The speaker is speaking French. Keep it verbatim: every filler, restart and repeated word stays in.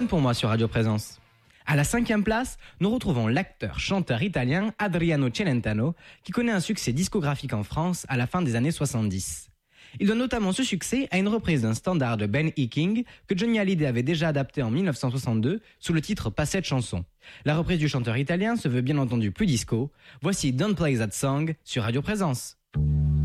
Pour moi sur Radio Présence. À la cinquième place, nous retrouvons l'acteur-chanteur italien Adriano Celentano, qui connaît un succès discographique en France à la fin des années soixante-dix. Il doit notamment ce succès à une reprise d'un standard de Ben E. King que Johnny Hallyday avait déjà adapté en dix-neuf cent soixante-deux sous le titre Pas cette chanson. La reprise du chanteur italien se veut bien entendu plus disco. Voici Don't Play That Song sur Radio Présence.